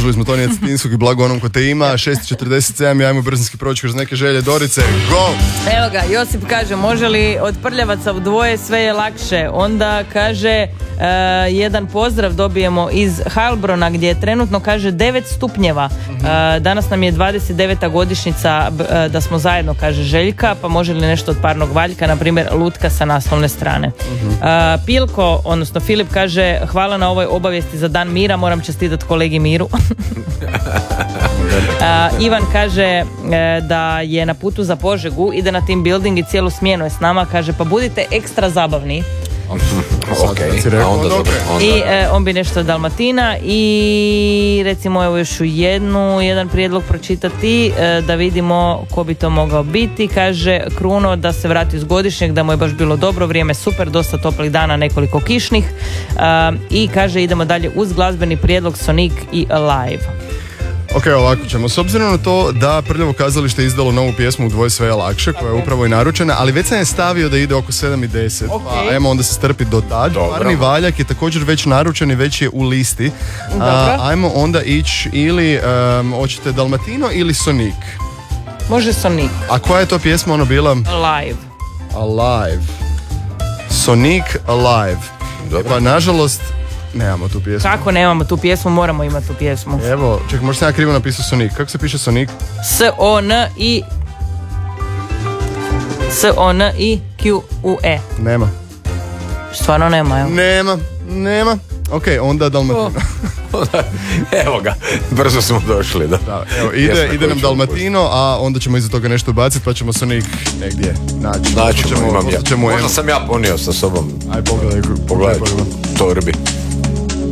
Predložili smo Tonija Cetinskog i blago onom ko te ima. 6.47 i ajmo brzinski proći kroz neke želje. Dorice, go! Evo ga, Josip kaže, može li od prljavaca u dvoje, sve je lakše. Onda kaže, jedan pozdrav dobijemo iz Heilbrona gdje je trenutno, kaže, 9 stupnjeva. Danas nam je 29. godišnjica da smo zajedno, kaže Željka, pa može li nešto od parnog valjka, na primjer lutka sa naslovne strane. Pilko, odnosno Filip kaže, hvala na ovoj obavijesti za Dan mira, moram čestitati kolegi Miru. Ivan kaže da je na putu za Požegu, ide na team building i cijelu smjenu je s nama, kaže pa budite ekstra zabavni. I on bi nešto od Dalmatina i recimo evo još jedan prijedlog pročitati da vidimo ko bi to mogao biti. Kaže Kruno da se vrati iz godišnjeg, da mu je baš bilo dobro vrijeme, super, dosta toplih dana, nekoliko kišnih, i kaže idemo dalje uz glazbeni prijedlog Sonic i Alive. Ok, ovako ćemo. S obzirom na to da Prljavo kazalište izdalo novu pjesmu U dvoje sve je lakše, koja je upravo i naručena, ali već sam je stavio da ide oko 7:10, pa ajmo onda se strpiti do tad. Parni valjak je također već naručen i već je u listi. Ajmo onda ići ili hoćete Dalmatino ili Sonic? Može Sonic. A koja je to pjesma ono bila? Alive. Sonic Alive. Pa nažalost nemamo tu pjesmu. Kako nemamo tu pjesmu? Moramo imati tu pjesmu. Evo, čekaj, možda sam ja krivo napisao Sonic. Kako se piše Sonic? S-O-N-I-Q-U-E. Nema. Stvarno nema, evo. Nema. Ok, onda Dalmatino. Evo ga, brzo smo došli. Da, evo, ide nam Dalmatino, a onda ćemo iza toga nešto ubaciti, pa ćemo Sonic negdje naći. Možda sam ja ponio sa sobom. Aj, pogledaj torbi.